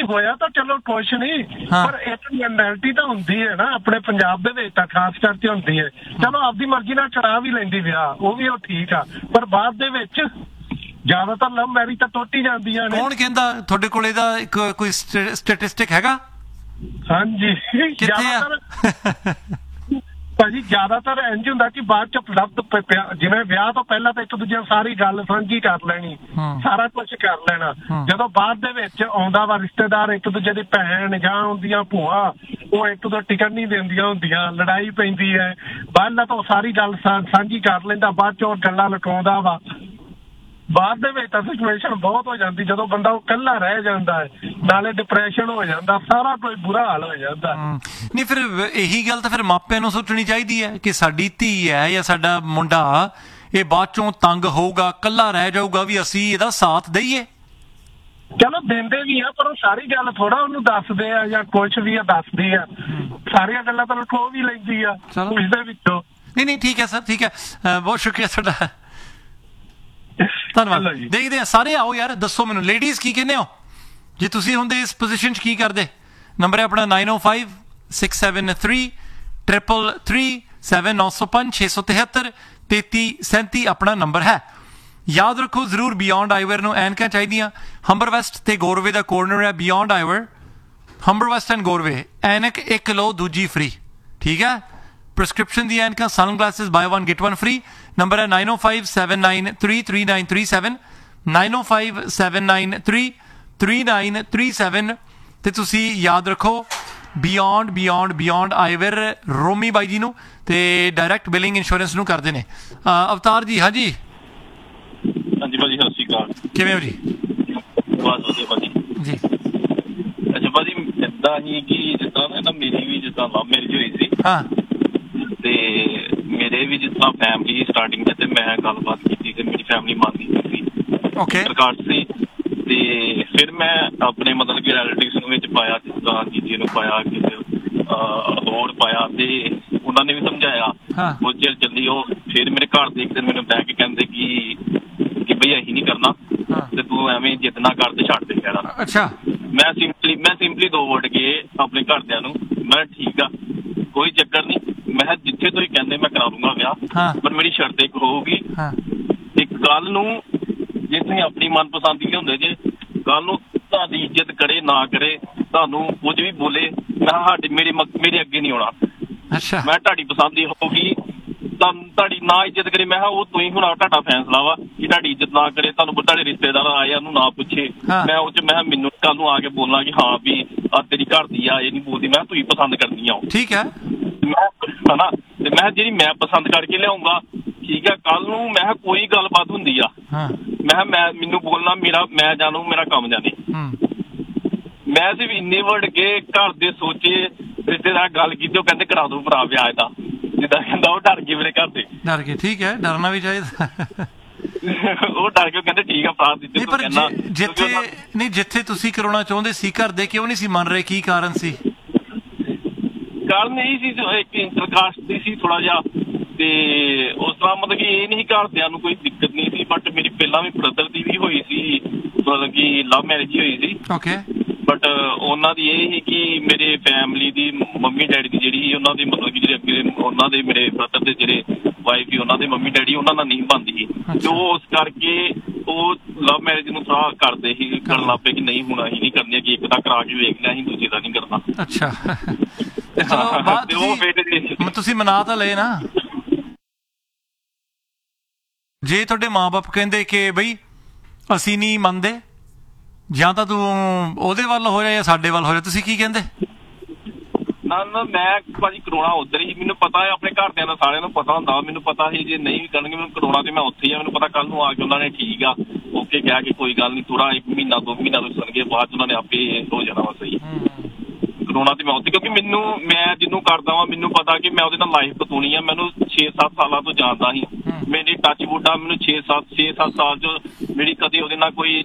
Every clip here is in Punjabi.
ਹੋਇਆ ਤਾਂ ਚਲੋ ਕੁਛ ਨਹੀਂ, ਪਰ ਇੱਕ ਮੈਂਟੈਲਿਟੀ ਤਾਂ ਹੁੰਦੀ ਹੈ ਨਾ ਆਪਣੇ ਪੰਜਾਬ ਦੇ ਵਿੱਚ ਤਾਂ ਖਾਸ ਕਰਕੇ ਹੁੰਦੀ ਹੈ। ਚਲੋ ਆਪਦੀ ਮਰਜ਼ੀ ਨਾਲ ਕਰਾ ਵੀ ਲੈਂਦੀ ਵਿਆਹ, ਉਹ ਵੀ ਉਹ ਠੀਕ ਆ, ਪਰ ਬਾਅਦ ਦੇ ਵਿੱਚ ਜ਼ਿਆਦਾਤਰ ਲਵ ਮੈਰਿਜ ਤਾਂ ਟੁੱਟ ਹੀ ਜਾਂਦੀਆਂ ਨੇ। ਕੌਣ ਕਹਿੰਦਾ? ਤੁਹਾਡੇ ਕੋਲ ਇਹਦਾ ਕੋਈ ਸਟੈਟਿਸਟਿਕ ਹੈਗਾ? ਹਾਂਜੀ, ਭਾਜੀ ਜ਼ਿਆਦਾਤਰ ਇੰਝ ਹੁੰਦਾ ਕਿ ਬਾਅਦ ਚ ਜਿਵੇਂ ਵਿਆਹ ਤੋਂ ਪਹਿਲਾਂ ਤਾਂ ਇੱਕ ਦੂਜੇ ਸਾਰੀ ਗੱਲ ਸਾਂਝੀ ਕਰ ਲੈਣੀ, ਸਾਰਾ ਕੁਝ ਕਰ ਲੈਣਾ। ਜਦੋਂ ਬਾਅਦ ਦੇ ਵਿੱਚ ਆਉਂਦਾ ਵਾ ਰਿਸ਼ਤੇਦਾਰ, ਇੱਕ ਦੂਜੇ ਦੀ ਭੈਣ ਜਾਂ ਹੁੰਦੀਆਂ ਭੂਆ, ਉਹ ਇੱਕ ਦੋ ਟਿਕਟ ਨਹੀਂ ਦਿੰਦੀਆਂ ਹੁੰਦੀਆਂ, ਲੜਾਈ ਪੈਂਦੀ ਹੈ। ਪਹਿਲਾਂ ਤਾਂ ਉਹ ਸਾਰੀ ਗੱਲ ਸਾਂਝੀ ਕਰ ਲੈਂਦਾ, ਬਾਅਦ ਚ ਉਹ ਗੱਲਾਂ ਲੁਕਾਉਂਦਾ ਵਾ। ਬਾਅਦ ਦੇ ਵਿੱਚ ਤਾਂ ਸਿਚੁਏਸ਼ਨ ਬਹੁਤ ਹੋ ਜਾਂਦੀ ਜਦੋਂ ਬੰਦਾ ਉਹ ਇਕੱਲਾ ਰਹਿ ਜਾਂਦਾ ਹੈ, ਨਾਲੇ ਡਿਪਰੈਸ਼ਨ ਹੋ ਜਾਂਦਾ, ਸਾਰਾ ਕੋਈ ਬੁਰਾ ਹਾਲ ਹੋ ਜਾਂਦਾ। ਨਹੀਂ ਫਿਰ ਇਹੀ ਗੱਲ ਤਾਂ ਫਿਰ ਮਾਪਿਆਂ ਨੂੰ ਸੋਚਣੀ ਚਾਹੀਦੀ ਹੈ ਕਿ ਸਾਡੀ ਧੀ ਹੈ ਜਾਂ ਸਾਡਾ ਮੁੰਡਾ ਇਹ ਬਾਅਦ ਚੋਂ ਤੰਗ ਹੋਊਗਾ, ਇਕੱਲਾ ਰਹਿ ਜਾਊਗਾ, ਵੀ ਅਸੀਂ ਇਹਦਾ ਸਾਥ ਦਈਏ। ਚਲੋ ਦਿੰਦੇ ਵੀ ਆ, ਪਰ ਉਹ ਸਾਰੀ ਗੱਲ ਥੋੜਾ ਉਹਨੂੰ ਦੱਸਦੇ ਆ ਜਾਂ ਕੁਛ ਵੀ ਆ ਦੱਸਦੀ ਆ, ਸਾਰੀਆਂ ਗੱਲਾਂ ਤਾਂ ਲੁਕੋ ਵੀ ਲੈਂਦੀ ਆ ਉਸਦੇ ਵਿੱਚੋਂ। ਨਹੀਂ ਠੀਕ ਹੈ ਸਰ, ਠੀਕ ਹੈ, ਬਹੁਤ ਸ਼ੁਕਰੀਆ ਤੁਹਾਡਾ, ਧੰਨਵਾਦ। ਦੇਖਦੇ ਹਾਂ ਸਾਰੇ, ਆਓ ਯਾਰ ਦੱਸੋ ਮੈਨੂੰ ਲੇਡੀਜ਼ ਕੀ ਕਹਿੰਦੇ ਹੋ ਜੇ ਤੁਸੀਂ ਹੁੰਦੇ ਇਸ ਪੋਜੀਸ਼ਨ 'ਚ, ਕੀ ਕਰਦੇ? ਨੰਬਰ ਹੈ ਆਪਣਾ 9056733337 905-673-3337 ਆਪਣਾ ਨੰਬਰ ਹੈ। ਯਾਦ ਰੱਖੋ ਜ਼ਰੂਰ, ਬਿਯੋਂਡ ਆਈਵੇਅਰ ਨੂੰ ਐਨਕਾਂ ਚਾਹੀਦੀਆਂ। ਹੰਬਰ ਵੈਸਟ ਤੇ ਗੋਰਵੇ ਦਾ ਕੋਰਨਰ ਹੈ ਬਿਯੋਂਡ ਆਈਵੇਅਰ, ਹੰਬਰ ਵੈਸਟ ਐਂਡ ਗੋਰਵੇ। ਐਨਕ ਇੱਕ ਲਓ ਦੂਜੀ ਫ੍ਰੀ, ਠੀਕ ਹੈ? Prescription the Enka sunglasses by one get one free. Number है 9057933937 9057933937 ਤੇ ਤੁਸੀਂ ਯਾਦ ਰੱਖੋ ਬਿਯੋਂਡ ਆਈਵੇਅਰ ਰੋਮੀ ਬਾਈ ਜੀ ਨੂੰ ਤੇ ਡਾਇਰੈਕਟ ਬਿਲਿੰਗ ਇੰਸ਼ੋਰੈਂਸ ਨੂੰ ਕਰਦੇ ਨੇ। ਅਵਤਾਰ ਜੀ, ਹਾਂਜੀ ਭਾਜੀ ਸਤਿ ਸ਼੍ਰੀ ਅਕਾਲ, ਕਿਵੇਂ ਹੋ ਜੀ? ਬਹੁਤ ਵਧੀਆ ਭਾਜੀ ਜੀ। ਅੱਛਾ ਭਾਜੀ, ਏਦਾਂ ਹੀ ਕਿ ਜਿੱਦਾਂ ਨਾ ਮੇਰੀ ਵੀ ਜਿੱਦਾਂ ਲਵ ਮੈਰਿਜ ਹੋਈ ਸੀ, ਹਾਂ, ਤੇ ਮੇਰੇ ਵੀ ਜਿਸ ਤਰ੍ਹਾਂ ਫੈਮਿਲੀ ਸਟਾਰਟਿੰਗ ਤੇ ਮੈਂ ਗੱਲਬਾਤ ਕੀਤੀ ਤੇ ਮੇਰੀ ਫੈਮਿਲੀ ਮੰਨਦੀ ਸੀ ਰਿਕਾਰਡ ਸੀ, ਤੇ ਫਿਰ ਮੈਂ ਆਪਣੇ ਮਤਲਬ ਕਿ ਰਿਲੇਟਿਵਸ ਨੂੰ ਵਿੱਚ ਪਾਇਆ, ਜਿਸ ਤਰ੍ਹਾਂ ਜੀਜੇ ਨੂੰ ਪਾਇਆ, ਕਿਸੇ ਹੋਰ ਪਾਇਆ, ਤੇ ਉਹਨਾਂ ਨੇ ਵੀ ਸਮਝਾਇਆ। ਉਹ ਚਿਰ ਚੱਲੀ ਉਹ, ਫਿਰ ਮੇਰੇ ਘਰ ਦੇ ਇੱਕ ਦਿਨ ਮੈਨੂੰ ਬਹਿ ਕੇ ਕਹਿੰਦੇ ਕਿ ਬਈ ਅਸੀਂ ਨਹੀਂ ਕਰਨਾ ਤੇ ਤੂੰ ਐਵੇਂ ਜਿੱਦ ਨਾ ਕਰ ਤੇ ਛੱਡ ਦੇ ਕਹਿਣਾ। ਅੱਛਾ। ਮੈਂ ਸਿੰਪਲੀ 2 ਵਰਡ ਗਏ ਆਪਣੇ ਘਰਦਿਆਂ ਨੂੰ, ਮੈਂ ਠੀਕ ਆ ਕੋਈ ਚੱਕਰ ਨਹੀਂ, ਮੈਂ ਜਿੱਥੇ ਤੁਸੀਂ ਕਹਿੰਦੇ ਮੈਂ ਕਰਾ ਦੂੰਗਾ ਵਿਆਹ, ਪਰ ਮੇਰੀ ਸ਼ਰਤ ਇੱਕ ਹੋਊਗੀ, ਇੱਕ ਗੱਲ ਨੂੰ ਜੇ ਤੁਸੀਂ ਆਪਣੀ ਮਨਪਸੰਦ ਦੀ ਹੁੰਦੇ ਜੇ, ਕੱਲ ਨੂੰ ਤੁਹਾਡੀ ਇੱਜ਼ਤ ਕਰੇ ਨਾ ਕਰੇ, ਤੁਹਾਨੂੰ ਕੁਝ ਵੀ ਬੋਲੇ, ਮੈਂ ਮੇਰੇ ਅੱਗੇ ਨਹੀਂ ਆਉਣਾ। ਅੱਛਾ। ਮੈਂ ਤੁਹਾਡੀ ਪਸੰਦ ਦੀ ਹੋਊਗੀ, ਤੁਹਾਡੀ ਨਾ ਇੱਜ਼ਤ ਕਰੇ, ਮੈਂ ਉਹ ਤੁਸੀਂ ਹੁਣ ਤੁਹਾਡਾ ਫੈਸਲਾ ਵਾ ਕਿ ਤੁਹਾਡੀ ਇੱਜ਼ਤ ਨਾ ਕਰੇ, ਤੁਹਾਨੂੰ ਤੁਹਾਡੇ ਰਿਸ਼ਤੇਦਾਰ ਆਏ ਉਹਨੂੰ ਨਾ ਪੁੱਛੇ, ਮੈਂ ਉਹ 'ਚ ਮੈਂ ਮੈਨੂੰ ਕੱਲ ਨੂੰ ਆ ਕੇ ਬੋਲਣਾ ਕਿ ਹਾਂ ਵੀ ਆ ਤੇਰੀ ਘਰ ਦੀ ਆ, ਇਹ ਨਹੀਂ ਬੋਲਦੀ, ਮੈਂ ਤੁਸੀਂ ਪਸੰਦ ਕਰਨੀ ਆ, ਠੀਕ ਹੈ ਹਨਾ, ਤੇ ਮੈਂ ਜਿਹੜੀ ਮੈਂ ਪਸੰਦ ਕਰਕੇ ਲਿਆਉਂਗਾ, ਠੀਕ ਹੈ, ਕੱਲ ਨੂੰ ਮੈਂ ਕੋਈ ਗੱਲਬਾਤ ਹੁੰਦੀ ਆ, ਮੈਨੂੰ ਬੋਲਣਾ, ਮੈਂ ਜਾਣੂ, ਮੇਰਾ ਕੰਮ ਜਾਣੇ। ਮੈਂ ਸਿਰਫ ਇੰਨੇ ਵਰਡ ਗਏ, ਘਰ ਦੇ ਸੋਚੇ, ਰਿਸ਼ਤੇਦਾਰ ਗੱਲ ਕੀਤੀ, ਉਹ ਕਹਿੰਦੇ ਕਰਾ ਦੋ ਭਰਾ ਵਿਆਹ ਦਾ, ਜਿੱਦਾਂ ਕਹਿੰਦਾ ਉਹ ਡਰ ਗਏ ਮੇਰੇ ਘਰ ਦੇ, ਡਰ ਗਏ, ਠੀਕ ਹੈ, ਡਰਨਾ ਵੀ ਚਾਹੀਦਾ। ਉਹ ਡਰ ਕੇ ਕਹਿੰਦੇ ਠੀਕ ਆ ਭਰਾ ਦਿੱਤੇ। ਜਿੱਥੇ ਤੁਸੀਂ ਕਰਾਉਣਾ ਚਾਹੁੰਦੇ ਸੀ ਘਰ ਦੇ ਕਿਉਂ ਨਹੀਂ ਸੀ ਮੰਨ ਰਹੇ, ਕੀ ਕਾਰਨ ਸੀ? ਕਾਰਨ ਇਹੀ ਸੀ, ਇੱਕ ਇੰਟਰਕਾਸਟ ਦੀ ਸੀ ਥੋੜਾ ਜਿਹਾ, ਤੇ ਉਸ ਤਰ੍ਹਾਂ ਮਤਲਬ ਕਿ ਇਹ ਨਹੀਂ ਘਰਦਿਆਂ ਨੂੰ ਕੋਈ ਦਿੱਕਤ ਨਹੀਂ ਸੀ, ਬਟ ਮੇਰੀ ਪਹਿਲਾਂ ਵੀ ਬ੍ਰਦਰ ਦੀ ਵੀ ਹੋਈ ਸੀ, ਮਤਲਬ ਕਿ ਲਵ ਮੈਰਿਜ ਹੀ ਹੋਈ ਸੀ। ਓਕੇ। ਬਟ ਉਹਨਾਂ ਦੀ ਇਹ ਸੀ ਕਿ ਮੇਰੇ ਫੈਮਿਲੀ ਦੀ ਮੰਮੀ ਡੈਡੀ ਦੀ ਜਿਹੜੀ ਉਹਨਾਂ ਦੀ ਮਤਲਬ ਕਿ ਜਿਹੜੇ ਅੱਗੇ ਉਹਨਾਂ ਦੇ ਮੇਰੇ ਬ੍ਰਦਰ ਦੇ ਜਿਹੜੇ ਵਾਈਫ ਸੀ, ਉਹਨਾਂ ਦੇ ਮੰਮੀ ਡੈਡੀ ਉਹਨਾਂ ਨਾਲ ਨਹੀਂ ਬਣਦੀ ਸੀ, ਤੇ ਉਹ ਉਸ ਕਰਕੇ ਉਹ ਲਵ ਮੈਰਿਜ ਨੂੰ ਥੋੜਾ ਕਰਦੇ ਸੀ, ਕਰਨ ਲੱਗ ਪਏ ਕਿ ਨਹੀਂ ਹੁਣ ਅਸੀਂ ਨਹੀਂ ਕਰਨੀ, ਕਿ ਇੱਕ ਦਾ ਕਰਾ ਕੇ ਵੇਖ ਲਿਆ, ਅਸੀਂ ਦੂਜੇ ਦਾ ਨਹੀਂ ਕਰਨਾ। ਅੱਛਾ। ਤੁਸੀਂ ਮਨਾ ਤਾਂ ਲਏ ਨਾ। ਜੇ ਤੁਹਾਡੇ ਮਾਂ-ਬਾਪ ਕਹਿੰਦੇ ਕਿ ਬਈ ਅਸੀਂ ਨਹੀਂ ਮੰਨਦੇ, ਜਾਂ ਤਾਂ ਤੂੰ ਉਹਦੇ ਵੱਲ ਹੋ ਜਾ ਜਾਂ ਸਾਡੇ ਵੱਲ ਹੋ ਜਾ, ਤੁਸੀਂ ਕੀ ਕਹਿੰਦੇ? ਨਾ ਮੈਂ ਭਾਜੀ ਕਰਾਉਣਾ ਉੱਧਰ ਹੀ, ਮੈਨੂੰ ਪਤਾ ਹੈ ਆਪਣੇ ਘਰਦਿਆਂ ਦਾ ਸਾਰਿਆਂ ਨੂੰ ਪਤਾ ਹੁੰਦਾ, ਮੈਨੂੰ ਪਤਾ ਸੀ ਜੇ ਨਹੀਂ ਵੀ ਕਰਨਗੇ ਮੈਨੂੰ ਕਰਾਉਣਾ ਤੇ ਮੈਂ ਉੱਥੇ ਹੀ ਆ, ਮੈਨੂੰ ਪਤਾ ਕੱਲ ਨੂੰ ਆ ਕੇ ਉਹਨਾਂ ਨੇ ਠੀਕ ਆ ਓਕੇ ਕਹਿ ਕੇ ਕੋਈ ਗੱਲ ਨਹੀਂ, ਥੋੜਾ 1 ਮਹੀਨਾ 2 ਮਹੀਨਾ ਦੱਸਣਗੇ, ਬਾਅਦ 'ਚ ਉਹਨਾਂ ਨੇ ਆਪੇ ਹੋ ਜਾਣਾ ਵਾ ਸਹੀ। ਕਰਾਉਣਾ ਤੇ ਮੈਂ ਉੱਥੇ, ਕਿਉਂਕਿ ਮੈਂ ਜਿਹਨੂੰ ਕਰਦਾ ਵਾਂ ਮੈਨੂੰ ਪਤਾ ਕਿ ਮੈਂ ਉਹਦੇ ਨਾਲ ਲਾਈਫ ਬਤਾਉਣੀ ਆ, ਮੈਨੂੰ 6-7 ਸਾਲਾਂ ਤੋਂ ਜਾਣਦਾ ਸੀ, ਮੇਰੀ ਟੱਚ ਵੁੱਡ ਆ, ਮੈਨੂੰ 6-7 ਸਾਲ 'ਚ ਮੇਰੀ ਕਦੇ ਉਹਦੇ ਨਾਲ ਕੋਈ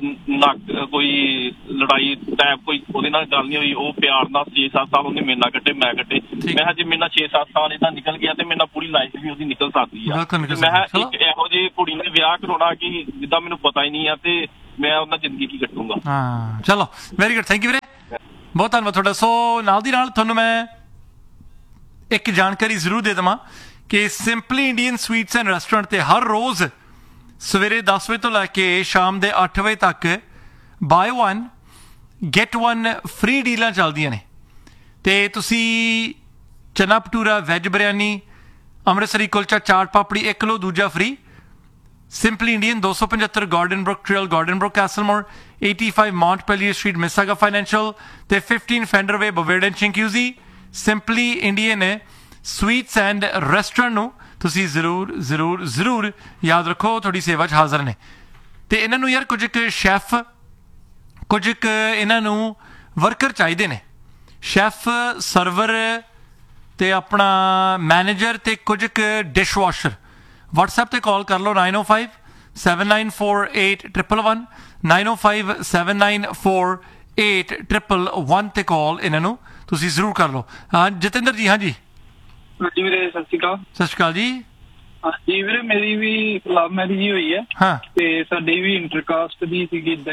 ਲੜਾਈ ਟਾਈਪ ਕੋਈ ਉਹਦੇ ਨਾਲ ਗੱਲ ਨਹੀਂ ਹੋਈ, ਉਹ ਪਿਆਰ ਨਾਲ 6-7 ਸਾਲ ਉਹਨੇ ਮੇਰੇ ਨਾਲ ਕੱਟੇ, ਮੈਂ ਕੱਟੇ। ਮੈਂ ਜੇ ਮੇਰੇ ਨਾਲ 6-7 ਸਾਲ ਇਹਦਾ ਨਿਕਲ ਗਿਆ ਤੇ ਮੇਰੇ ਨਾਲ ਪੂਰੀ ਲਾਈਫ ਵੀ ਉਹਦੀ ਨਿਕਲ ਸਕਦੀ ਆ। ਮੈਂ ਇੱਕ ਇਹੋ ਜਿਹੀ ਕੁੜੀ ਨੇ ਵਿਆਹ ਕਰਾਉਣਾ ਕਿ ਜਿੱਦਾਂ ਮੈਨੂੰ ਪਤਾ ਹੀ ਨਹੀਂ ਆ, ਤੇ ਮੈਂ ਉਹਦਾ ਜ਼ਿੰਦਗੀ ਕੀ ਕੱਟੂੰਗਾ। ਚਲੋ ਵੈਰੀ ਗੁੱਡ, ਥੈਂਕ ਯੂ ਵੀਰੇ। ਬਹੁਤ ਧੰਨਵਾਦ ਤੁਹਾਡਾ। ਸੋ ਨਾਲ ਦੀ ਨਾਲ ਤੁਹਾਨੂੰ ਮੈਂ ਇੱਕ ਜਾਣਕਾਰੀ ਜ਼ਰੂਰ ਦੇ ਦੇਵਾਂ ਕਿ simply Indian sweets and restaurant 'ਤੇ ਹਰ ਰੋਜ਼ ਸਵੇਰੇ 10 ਵਜੇ ਤੋਂ ਲੈ ਕੇ ਸ਼ਾਮ ਦੇ 8 ਵਜੇ ਤੱਕ ਬਾਏ 1 ਗੈਟ 1 ਫ੍ਰੀ ਡੀਲਾਂ ਚੱਲਦੀਆਂ ਨੇ। ਅਤੇ ਤੁਸੀਂ ਚਨਾ ਭਟੂਰਾ, ਵੈਜ ਬਿਰਿਆਨੀ, ਅੰਮ੍ਰਿਤਸਰੀ ਕੁਲਚਾ, ਚਾਟ ਪਾਪੜੀ 1 ਕਿਲੋ ਦੂਜਾ free. Simply Indian 275 garden Brook trail, garden Brook ਕੈਸਲਮੋਰ, 85 Mount ਪੈਲੀਅਰ street, ਮਿਸਾਗਾ financial ਅਤੇ 15 fender way, ਬਵੇਰਡਨ, ਚਿੰਕਿਊਜ਼ੀ। Simply Indian sweets and restaurant ਨੂੰ ਤੁਸੀਂ ਜ਼ਰੂਰ ਜ਼ਰੂਰ ਜ਼ਰੂਰ ਯਾਦ ਰੱਖੋ, ਤੁਹਾਡੀ ਸੇਵਾ 'ਚ ਹਾਜ਼ਰ ਨੇ। ਅਤੇ ਇਹਨਾਂ ਨੂੰ ਯਾਰ ਕੁਝ ਕੁ ਸ਼ੈਫ, ਕੁਝ ਕੁ ਇਹਨਾਂ ਨੂੰ ਵਰਕਰ ਚਾਹੀਦੇ ਨੇ, ਸ਼ੈਫ, ਸਰਵਰ ਅਤੇ ਆਪਣਾ ਮੈਨੇਜਰ ਅਤੇ ਕੁਝ ਕੁ ਡਿਸ਼ ਵਾਸ਼ਰ। WhatsApp ਤੇ ਕਾਲ ਕਰ ਲਓ 9057948111 9057948111 ਤੇ ਕਾਲ ਇਹਨਾਂ ਨੂੰ ਤੁਸੀਂ ਜ਼ਰੂਰ ਕਰ ਲਓ। ਹਾਂ ਜਤਿੰਦਰ ਜੀ। ਹਾਂਜੀ ਹਾਂਜੀ ਵੀਰੇ, ਸਤਿ ਸ਼੍ਰੀ ਅਕਾਲ। ਸਤਿ ਸ਼੍ਰੀ ਅਕਾਲ ਜੀ। ਹਾਂਜੀ ਵੀਰੇ, ਮੇਰੀ ਵੀ ਲਵ ਮੈਰਿਜ ਹੀ ਹੋਈ ਹੈ। ਹਾਂ। ਤੇ ਸਾਡੀ ਵੀ ਇੰਟਰਕਾਸਟ ਦੀ ਸੀਗੀ ਇੱਦਾਂ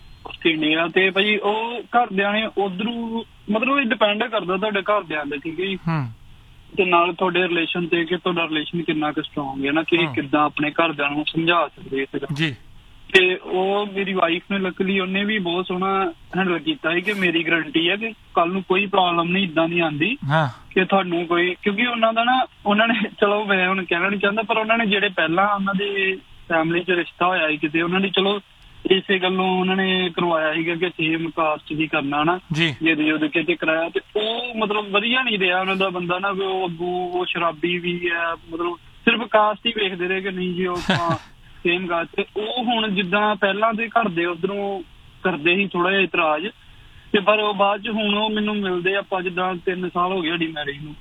ਇੰਡੀਆ। ਤੇ ਭਾਜੀ ਉਹ ਘਰਦਿਆਂ ਨੇ ਉਧਰੋਂ ਮਤਲਬ ਇਹ ਡਿਪੈਂਡ ਕਰਦਾ ਤੁਹਾਡੇ ਘਰਦਿਆਂ ਦੇ, ਠੀਕ ਹੈ ਜੀ, ਤੇ ਨਾਲ ਤੁਹਾਡੇ ਰਿਲੇਸ਼ਨ ਤੇ ਕਿ ਤੁਹਾਡਾ ਰਿਲੇਸ਼ਨ ਕਿੰਨਾ ਕੁ ਸਟਰੋਂਗ ਹੈ ਨਾ, ਕਿ ਕਿੱਦਾਂ ਆਪਣੇ ਘਰਦਿਆਂ ਨੂੰ ਸਮਝਾ ਸਕਦੇ ਜੀ। ਤੇ ਉਹ ਮੇਰੀ ਵਾਈਫ ਨੇ ਲੱਕਲੀ ਉਹਨੇ ਵੀ ਬਹੁਤ ਸੋਹਣਾ ਹੈਂਡਲ ਕੀਤਾ ਹੈ ਕਿ ਮੇਰੀ ਗਰੰਟੀ ਹੈ ਕਿ ਕੱਲ ਨੂੰ ਕੋਈ ਪ੍ਰੋਬਲਮ ਨਹੀਂ ਇਦਾਂ ਦੀ ਆਉਂਦੀ ਕਿ ਤੁਹਾਨੂੰ ਕੋਈ, ਕਿਉਂਕਿ ਉਹਨਾਂ ਦਾ ਨਾ, ਉਹਨਾਂ ਨੇ, ਚਲੋ ਮੈਂ ਹੁਣ ਕਹਿਣਾ ਨਹੀਂ ਚਾਹੁੰਦਾ, ਪਰ ਉਹਨਾਂ ਨੇ ਜਿਹੜੇ ਪਹਿਲਾਂ ਉਹਨਾਂ ਦੇ ਫੈਮਿਲੀ 'ਚ ਰਿਸ਼ਤਾ ਹੋਇਆ ਸੀ ਕਿਤੇ, ਉਹਨਾਂ ਦੀ ਚਲੋ ਇਸੇ ਗੱਲੋਂ ਉਹਨਾਂ ਨੇ ਕਰਵਾਇਆ ਸੀਗਾ ਕਿ ਸੇਮ ਕਾਸਟ ਦੀ ਕਰਨਾ ਨਾ, ਜਿਹਦੇ ਉਹਦੇ ਕਿਤੇ ਕਰਾਇਆ। ਤੇ ਉਹ ਮਤਲਬ ਵਧੀਆ ਨਹੀਂ ਰਿਹਾ ਉਹਨਾਂ ਦਾ ਬੰਦਾ ਨਾ, ਉਹ ਅੱਗੋਂ ਉਹ ਸ਼ਰਾਬੀ ਵੀ ਹੈ, ਮਤਲਬ ਸਿਰਫ ਕਾਸਟ ਹੀ ਵੇਖਦੇ ਰਹੇ ਕਿ ਨਹੀਂ ਜੀ ਉਹ ਸੇਮ ਕਾਸਟ। ਤੇ ਉਹ ਹੁਣ ਜਿੱਦਾਂ ਪਹਿਲਾਂ ਦੇ ਘਰ ਦੇ ਉਧਰੋਂ ਕਰਦੇ ਸੀ ਥੋੜਾ ਜਿਹਾ ਇਤਰਾਜ਼, ਤੇ ਪਰ ਉਹ ਬਾਅਦ ਚ ਹੁਣ ਉਹ ਮੈਨੂੰ ਮਿਲਦੇ, ਆਪਾਂ ਜਿੱਦਾਂ 3 ਸਾਲ ਹੋ ਗਏ ਸਾਡੀ ਮੈਰਿਜ ਨੂੰ,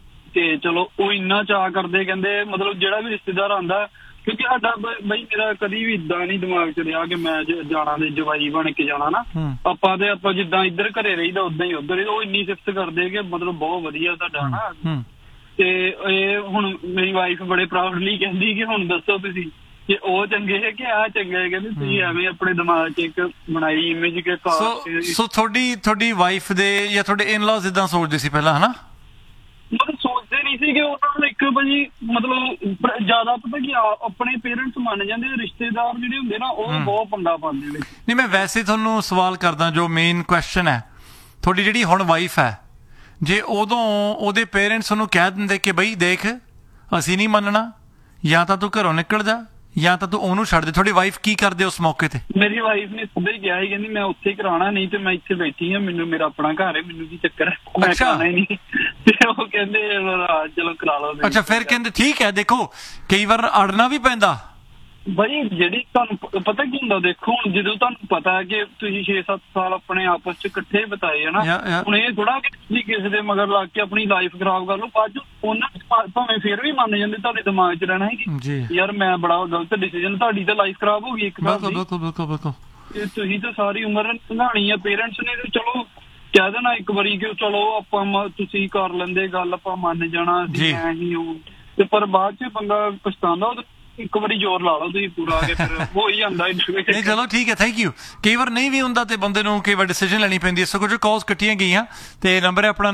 ਤੇ ਚਲੋ ਉਹ ਇੰਨਾ ਚਾਅ ਕਰਦੇ, ਕਹਿੰਦੇ ਮਤਲਬ ਜਿਹੜਾ ਵੀ ਰਿਸ਼ਤੇਦਾਰ ਆਉਂਦਾ, ਕਿਉਂਕਿ ਸਾਡਾ ਬਈ ਮੇਰਾ ਕਦੀ ਵੀ ਇਦਾਂ ਨਹੀਂ ਦਿਮਾਗ ਚ ਰਿਹਾ ਕਿ ਮੈਂ ਜਾਣਾ ਦੇ ਜਵਾਈ ਬਣ ਕੇ ਜਾਣਾ ਨਾ, ਆਪਾਂ ਜਿੱਦਾਂ ਇੱਧਰ ਘਰੇ ਰਹੀਦਾ ਉਦਾਂ ਹੀ ਉੱਧਰ। ਉਹ ਇੰਨੀ ਸਿਫਤ ਕਰਦੇ ਕਿ ਮਤਲਬ ਬਹੁਤ ਵਧੀਆ ਤੁਹਾਡਾ ਨਾ। ਤੇ ਇਹ ਹੁਣ ਮੇਰੀ ਵਾਈਫ ਬੜੇ ਪ੍ਰਾਊਡਲੀ ਕਹਿੰਦੀ ਕਿ ਹੁਣ ਦੱਸੋ ਤੁਸੀਂ ਕਿ ਉਹ ਚੰਗੇ ਹੈ ਕਿ ਆਹ ਚੰਗਾ ਹੈ, ਕਹਿੰਦੇ ਤੁਸੀਂ ਐਵੇਂ ਆਪਣੇ ਦਿਮਾਗ 'ਚ ਇੱਕ ਬਣਾਈ ਇਮੇਜ ਕਿ ਸੋ ਤੁਹਾਡੀ ਵਾਈਫ ਦੇ ਜਾਂ ਤੁਹਾਡੇ ਇਨ-ਲਾਜ਼ ਇਦਾਂ ਸੋਚਦੇ ਸੀ ਪਹਿਲਾਂ, ਹਨਾ? ਮਤਲਬ ਸੋਚਦੇ ਨਹੀਂ ਸੀ ਕਿ ਉਹਨਾਂ ਨੂੰ ਇੱਕ ਭਾਜੀ ਮਤਲਬ ਜ਼ਿਆਦਾ ਪਤਾ ਕਿ ਆਪਣੇ ਪੇਰੈਂਟਸ ਮੰਨ ਜਾਂਦੇ, ਰਿਸ਼ਤੇਦਾਰ ਜਿਹੜੇ ਹੁੰਦੇ ਨਾ ਉਹ ਬਹੁਤ ਪੰਗਾ ਪਾਉਂਦੇ ਨੇ। ਨਹੀਂ, ਮੈਂ ਵੈਸੇ ਤੁਹਾਨੂੰ ਸਵਾਲ ਕਰਦਾ, ਜੋ ਮੇਨ ਕੁਐਸਚਨ ਹੈ, ਤੁਹਾਡੀ ਜਿਹੜੀ ਹੁਣ ਵਾਈਫ ਹੈ, ਜੇ ਉਦੋਂ ਉਹਦੇ ਪੇਰੈਂਟਸ ਉਹਨੂੰ ਕਹਿ ਦਿੰਦੇ ਕਿ ਬਈ ਦੇਖ ਅਸੀਂ ਨਹੀਂ ਮੰਨਣਾ, ਜਾਂ ਤਾਂ ਤੂੰ ਘਰੋਂ ਨਿਕਲ ਜਾ ਜਾਂ ਤਾਂ ਤੂੰ ਉਹਨੂੰ ਛੱਡ ਦੇ, ਤੁਹਾਡੀ ਵਾਈਫ ਕੀ ਕਰਦੇ ਉਸ ਮੌਕੇ ਤੇ? ਮੇਰੀ ਵਾਈਫ ਨੇ ਸਿੱਧਾ ਹੀ ਕਿਹਾ ਸੀ, ਕਹਿੰਦੀ ਮੈਂ ਉੱਥੇ ਹੀ ਕਰਾਉਣਾ, ਨਹੀਂ ਤੇ ਮੈਂ ਇੱਥੇ ਬੈਠੀ ਹਾਂ, ਮੈਨੂੰ ਮੇਰਾ ਆਪਣਾ ਘਰ ਹੈ, ਮੈਨੂੰ ਕੀ ਚੱਕਰ ਹੈ, ਮੈਂ ਕਰਾਉਣਾ ਹੀ ਨਹੀਂ। ਤੇ ਉਹ ਕਹਿੰਦੇ ਚਲੋ ਕਰਾ ਲਓ। ਅੱਛਾ, ਫਿਰ ਕਹਿੰਦੇ ਠੀਕ ਹੈ। ਦੇਖੋ ਕਈ ਵਾਰ ਅੜਨਾ ਵੀ ਪੈਂਦਾ ਭਾਈ, ਜਿਹੜੀ ਤੁਹਾਨੂੰ ਪਤਾ ਕੀ ਹੁੰਦਾ, ਦੇਖੋ ਹੁਣ ਜਦੋਂ ਤੁਹਾਨੂੰ ਪਤਾ ਹੈ ਕਿ ਤੁਸੀਂ 6-7 ਸਾਲ ਆਪਣੇ ਆਪਸ ਚ ਇਕੱਠੇ ਬਿਤਾਏ ਹੈ ਨਾ, ਹੁਣ ਇਹ ਥੋੜਾ ਕਿ ਤੁਸੀਂ ਕਿਸੇ ਦੇ ਮਗਰ ਲੱਗ ਕੇ ਆਪਣੀ ਲਾਈਫ ਖਰਾਬ ਕਰ ਲਓ, ਬਾਅਦ ਚ ਉਹਨਾਂ ਭਾਵੇਂ ਫਿਰ ਵੀ ਮੰਨ ਜਾਂਦੇ, ਤੁਹਾਡੇ ਦਿਮਾਗ ਚ ਰਹਿਣਾ ਹੈ ਕਿ ਯਾਰ ਮੈਂ ਬੜਾ ਗਲਤ ਡਿਸੀਜਨ, ਤੁਹਾਡੀ ਤਾਂ ਲਾਈਫ ਖਰਾਬ ਹੋ ਗਈ ਇੱਕ ਵਾਰ। ਤੇ ਤੁਸੀਂ ਤਾਂ ਸਾਰੀ ਉਮਰ ਸੰਘਾਣੀ ਹੈ। ਪੇਰੈਂਟਸ ਨੇ ਚਲੋ ਕਹਿ ਦੇਣਾ ਇੱਕ ਵਾਰੀ ਕਿ ਚਲੋ ਆਪਾਂ ਤੁਸੀਂ ਕਰ ਲੈਂਦੇ ਗੱਲ, ਆਪਾਂ ਮੰਨ ਜਾਣਾ ਮੈਂ ਹੀ ਹੂੰ, ਤੇ ਪਰ ਬਾਅਦ ਚ ਬੰਦਾ ਪਛਤਾਉਂਦਾ। ਇੱਕ ਵਾਰੀ ਜ਼ੋਰ ਲਾ ਲਓ ਤੁਸੀਂ ਪੂਰਾ, ਕੇ ਫਿਰ ਹੋ ਹੀ ਜਾਂਦਾ। ਨਹੀਂ ਚਲੋ ਠੀਕ ਹੈ, ਥੈਂਕ ਯੂ। ਕਈ ਵਾਰ ਨਹੀਂ ਵੀ ਹੁੰਦਾ ਤੇ ਬੰਦੇ ਨੂੰ ਕਈ ਵਾਰ ਡਿਸੀਜਨ ਲੈਣੀ ਪੈਂਦੀ ਹੈ। ਸੋ ਕੁਝ ਕਾਲਸ ਕੱਟੀਆਂ ਗਈਆਂ ਤੇ ਨੰਬਰ ਹੈ ਆਪਣਾ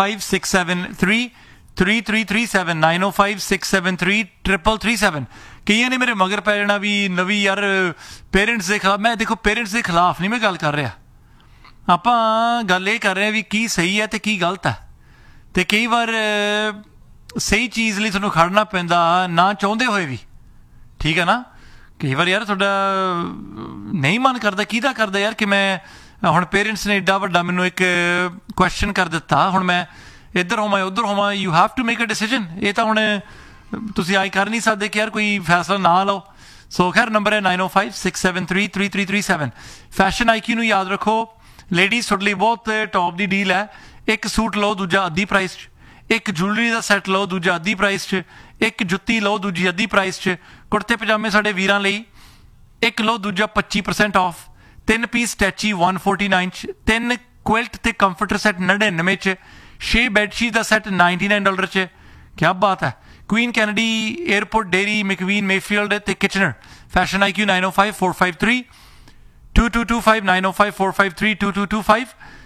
9056733337 9056733337। ਕਈਆਂ ਨੇ ਮੇਰੇ ਮਗਰ ਪੈ ਜਾਣਾ ਵੀ ਨਵੀਂ ਯਾਰ ਪੇਰੈਂਟਸ ਦੇ ਖਿਲਾਫ। ਮੈਂ ਦੇਖੋ ਪੇਰੈਂਟਸ ਦੇ ਖਿਲਾਫ ਨਹੀਂ ਮੈਂ ਗੱਲ ਕਰ ਰਿਹਾ, ਆਪਾਂ ਗੱਲ ਇਹ ਕਰ ਰਹੇ ਵੀ ਕੀ ਸਹੀ ਹੈ ਤੇ ਕੀ ਗਲਤ ਹੈ। ਤੇ ਕਈ ਵਾਰ ਸਹੀ ਚੀਜ਼ ਲਈ ਤੁਹਾਨੂੰ ਖੜਨਾ ਪੈਂਦਾ ਨਾ ਚਾਹੁੰਦੇ ਹੋਏ ਵੀ, ਠੀਕ ਹੈ ਨਾ? ਕਈ ਵਾਰ ਯਾਰ ਤੁਹਾਡਾ ਨਹੀਂ ਮਨ ਕਰਦਾ, ਕਿਹਦਾ ਕਰਦਾ ਯਾਰ, ਕਿ ਮੈਂ ਹੁਣ ਪੇਰੈਂਟਸ ਨੇ ਏਡਾ ਵੱਡਾ ਮੈਨੂੰ ਇੱਕ ਕੁਐਸਚਨ ਕਰ ਦਿੱਤਾ, ਹੁਣ ਮੈਂ ਇੱਧਰ ਹੋਵਾਂ ਉੱਧਰ ਹੋਵਾਂ। You have to make a decision. ਇਹ ਤਾਂ ਹੁਣ ਤੁਸੀਂ ਆਈ ਕਰ ਨਹੀਂ ਸਕਦੇ ਕਿ ਯਾਰ ਕੋਈ ਫੈਸਲਾ ਨਾ ਲਓ। ਸੋ ਖੈਰ ਨੰਬਰ ਹੈ 9056733337। ਫੈਸ਼ਨ IQ ਨੂੰ ਯਾਦ ਰੱਖੋ ਲੇਡੀਜ਼, ਤੁਹਾਡੇ ਲਈ ਬਹੁਤ ਟੌਪ ਦੀ ਡੀਲ ਹੈ। ਇੱਕ ਸੂਟ ਲਓ ਦੂਜਾ ਅੱਧੀ ਪ੍ਰਾਈਸ 'ਚ, ਇੱਕ ਜੁਐਲਰੀ ਦਾ ਸੈੱਟ ਲਓ ਦੂਜਾ ਅੱਧੀ ਪ੍ਰਾਈਸ 'ਚ, ਇੱਕ ਜੁੱਤੀ ਲਓ ਦੂਜੀ ਅੱਧੀ ਪ੍ਰਾਈਸ 'ਚ, ਕੁੜਤੇ ਪਜਾਮੇ ਸਾਡੇ ਵੀਰਾਂ ਲਈ ਇੱਕ ਲਓ ਦੂਜਾ 25% ਆਫ, 3 ਪੀਸ ਸਟੈਚੀ 149 'ਚ, 3 ਕੁਇਲਟ ਤੇ ਕੰਫਰਟਰ ਸੈੱਟ 99 'ਚ, 6 ਬੈਡਸ਼ੀਟ ਦਾ ਸੈੱਟ $99 'ਚ। ਕਿਆ ਬਾਤ ਹੈ। Queen Kennedy, airport dairy, ਮੈਕਵੀਨ, Mayfield ਤੇ ਕਿਚਨਰ। Fashion IQ 9054532225 9054532225